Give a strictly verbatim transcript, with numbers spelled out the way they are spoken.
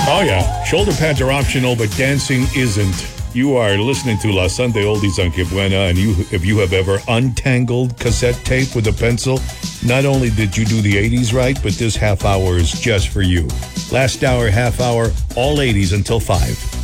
Oh, yeah. Shoulder pads are optional, but dancing isn't. You are listening to La Sunday Oldies on Que Buena, and you, if you have ever untangled cassette tape with a pencil, not only did you do the eighties right, but this half hour is just for you. Last hour, half hour, all eighties until five.